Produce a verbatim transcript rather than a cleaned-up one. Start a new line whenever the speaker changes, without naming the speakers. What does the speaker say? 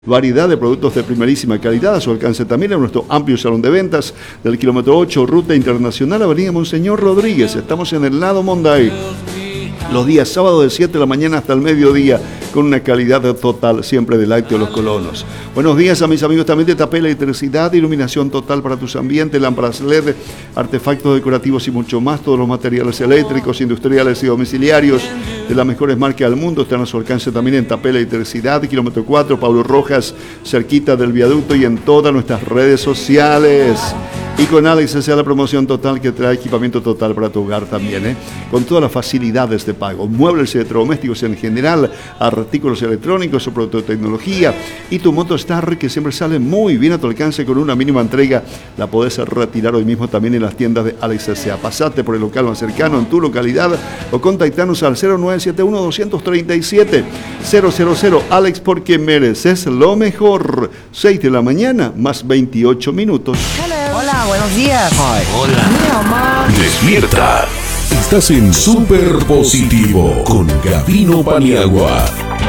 Variedad de productos de primerísima calidad a su alcance también en nuestro amplio salón de ventas del kilómetro ocho, Ruta Internacional, Avenida Monseñor Rodríguez. Estamos en el lado Monday, los días sábados de siete de la mañana hasta el mediodía, con una calidad total siempre de Lácteo Los Colonos. Buenos días a mis amigos también de Tapel Electricidad, iluminación total para tus ambientes, lámparas L E D, artefactos decorativos y mucho más. Todos los materiales eléctricos, industriales y domiciliarios de las mejores marcas del mundo están a su alcance también en Tapel Electricidad, kilómetro cuatro, Pablo Rojas, cerquita del viaducto, y en todas nuestras redes sociales. Y con Alex sea la promoción total que trae equipamiento total para tu hogar también, ¿eh? Con todas las facilidades de pago, muebles y electrodomésticos en general, artículos electrónicos o productos de tecnología, y tu moto Star, que siempre sale muy bien a tu alcance con una mínima entrega, la podés retirar hoy mismo también en las tiendas de Alex S A. Pasate por el local más cercano en tu localidad o contactanos al cero nueve siete uno, dos tres siete, cero cero cero. Alex, porque mereces lo mejor. seis de la mañana más veintiocho minutos.
Hola, buenos días.
Hi.
Hola. Mi mamá.
Despierta. Estás en Super Positivo con Gabino Paniagua.